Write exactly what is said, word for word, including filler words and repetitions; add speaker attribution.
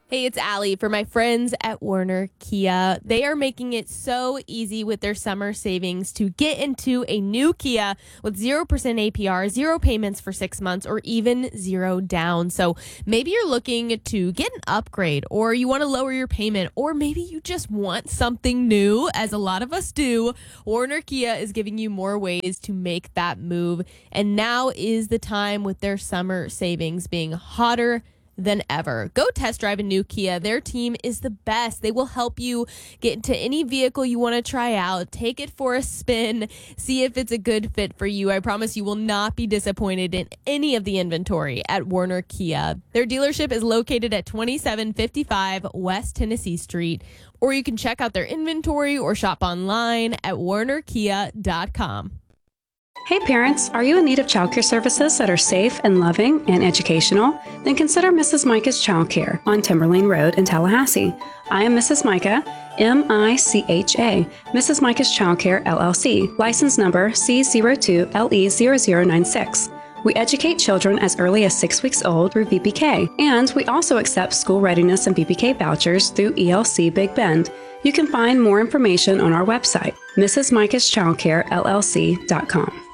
Speaker 1: Hey, it's Allie for my friends at Warner Kia. They are making it so easy with their summer savings to get into a new Kia with zero percent A P R, zero payments for six months, or even zero down. So maybe you're looking to get an upgrade, or you want to lower your payment, or maybe you just want something new, as a lot of us do. Warner Kia is giving you more ways to make that move. And now is the time with their summer savings being hotter than ever. Go test drive a new Kia. Their team is the best. They will help you get into any vehicle you want to try out, take it for a spin, see if it's a good fit for you. I promise you will not be disappointed in any of the inventory at Warner Kia. Their dealership is located at twenty-seven fifty-five West Tennessee Street, or you can check out their inventory or shop online at warner kia dot com.
Speaker 2: Hey parents, are you in need of childcare services that are safe and loving and educational? Then consider Missus Micah's Childcare on Timberlane Road in Tallahassee. I am Missus Micah, M I C H A, Missus Micah's Childcare, L L C, license number C zero two L E zero zero nine six. We educate children as early as six weeks old through V P K, and we also accept school readiness and V P K vouchers through E L C Big Bend. You can find more information on our website, Missus Micah's Childcare L L C dot com.